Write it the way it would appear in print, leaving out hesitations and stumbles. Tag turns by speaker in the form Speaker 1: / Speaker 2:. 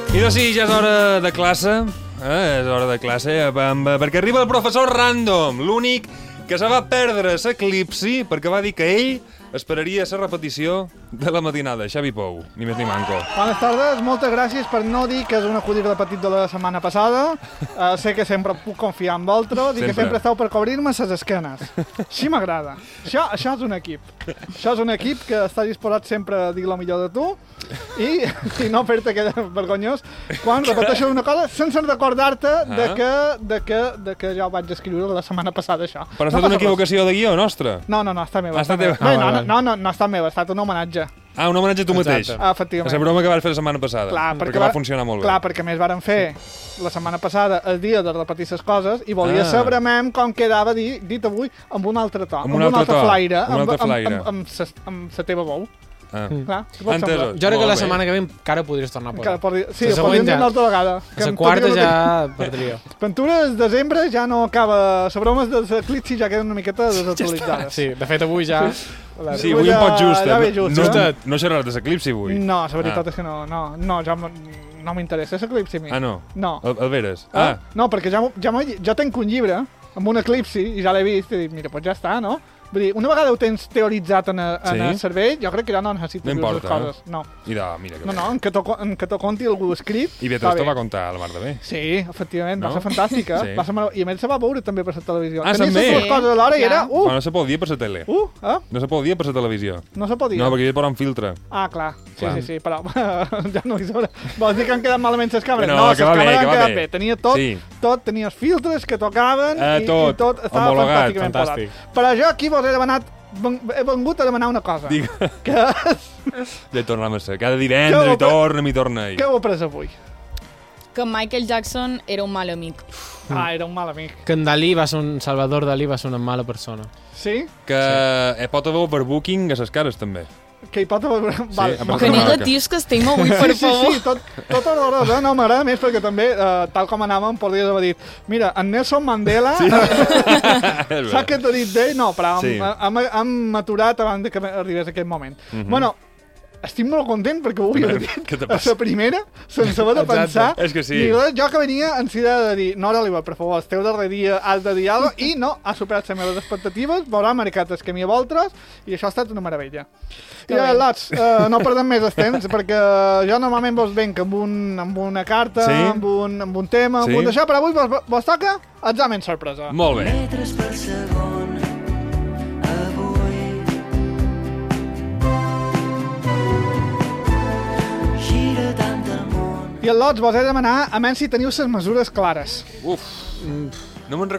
Speaker 1: I doncs sí, ja és hora de classe. És hora de classe, perquè arriba el professor Random, l'únic que se va perdre l'eclipsi perquè va dir que ell esperaria la repetició de la matinada. Xavi Pou, ni més ni manco.
Speaker 2: Bones tardes, moltes gràcies per no dir que és un acudit repetit de la setmana passada. Sé que sempre puc confiar en vosaltres i que sempre esteu per cobrir-me les esquenes. Així m'agrada. Això és un equip. Això és un equip que està disposat sempre a dir el millor de tu i no fer-te quedar vergonyós quan repeteixes una cosa sense recordar-te de que ja ho vaig escriure la setmana passada, això.
Speaker 1: Però ha estat una equivocació de guió nostra?
Speaker 2: No, ha estat meva.
Speaker 1: Ha estat teva?
Speaker 2: No ha estat meva, ha estat un homenatge.
Speaker 1: Ah, un homenatge a tu mateix.
Speaker 2: Efectivament.
Speaker 1: A la broma que vas fer la setmana passada.
Speaker 2: Clar,
Speaker 1: perquè va funcionar molt bé.
Speaker 2: Clar, perquè més varen fer la setmana passada el dia de repetir les coses i volia saber com quedava dit avui amb un altre to, amb un altre flaire, amb la teva veu.
Speaker 1: Clar,
Speaker 3: jo crec que la setmana que ve encara podries tornar a posar.
Speaker 2: Sí, ho podríem dir una altra vegada.
Speaker 3: La quarta ja perdria.
Speaker 2: Ventures desembre ja no acaba. Les bromes dels eclipsis ja queden una miqueta desactualitzades.
Speaker 3: Sí, de fet avui ja...
Speaker 1: Sí, avui un pot
Speaker 2: just.
Speaker 1: No xerraràs de l'eclipsi avui?
Speaker 2: No, la veritat és que no, ja no m'interessa l'eclipsi a mi.
Speaker 1: Ah, no?
Speaker 2: No.
Speaker 1: El veres?
Speaker 2: No, perquè jo tenc un llibre amb un eclipsi i ja l'he vist i dic, mira, doncs ja està, no? Vull dir, una vegada ho tens teoritzat en el cervell, jo crec que ja no necessites dues coses. No.
Speaker 1: Mira que
Speaker 2: en que t'ho conti algú escrit.
Speaker 1: I Beatriz t'ho va contar a la mar de bé.
Speaker 2: Sí, efectivament, va ser fantàstica.
Speaker 1: Sí.
Speaker 2: I a més se va veure també per la televisió.
Speaker 1: També?
Speaker 2: Tenies les coses a l'hora i era...
Speaker 1: No se podia per la tele. No se podia per la televisió.
Speaker 2: No se podia?
Speaker 1: No, perquè hi havia posar un filtre.
Speaker 2: Ah, clar. Sí, però ja no hi sobre. Vols dir que han quedat malament les càmeres?
Speaker 1: No,
Speaker 2: les càmeres han quedat bé. Tenia
Speaker 1: tot,
Speaker 2: tenies filtres que tocaven i tot estava
Speaker 1: homologat,
Speaker 2: fantàsticament posat. Però jo aquí vos he demanat vengut a demanar una cosa. Que és...
Speaker 1: Ja tornem a ser. Cada divendres hi torna.
Speaker 2: Què heu après avui?
Speaker 4: Que Michael Jackson era un mal amic.
Speaker 2: Era un mal amic.
Speaker 3: Que en Salvador Dalí va ser una mala persona.
Speaker 2: Sí?
Speaker 1: Que pot haver overbooking a les cares, també.
Speaker 2: Que hi pot haver...
Speaker 4: Que negatius que estem avui, per favor.
Speaker 2: Sí, tot horrorós, no m'agrada més perquè també, tal com anàvem, podries haver dit mira, en Nelson Mandela saps què t'ha dit d'ell? No, però hem aturat abans que arribés aquest moment. Bueno, estic molt content perquè avui he dit a la primera, sense haver de pensar.
Speaker 1: És que sí.
Speaker 2: I jo que venia en sida de dir, no, Oliver, per favor, esteu darrer dia, has de dir alguna cosa, i no, ha superat les meves expectatives, veurà marcat el camí a vosaltres, i això ha estat una meravella. I lots, no perdem més el temps, perquè jo normalment vos venc amb una carta, amb un tema, amb un d'això, però avui vos toca examen sorpresa.
Speaker 1: Molt bé.
Speaker 5: Metres per segon.
Speaker 2: I el Lots vos he de demanar a menys si teniu les mesures clares.
Speaker 1: No me'n